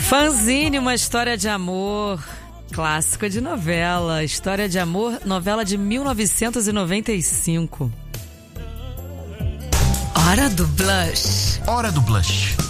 Fanzine, uma história de amor. Clássico de novela. História de amor, novela de 1995. Hora do Blush. Hora do Blush.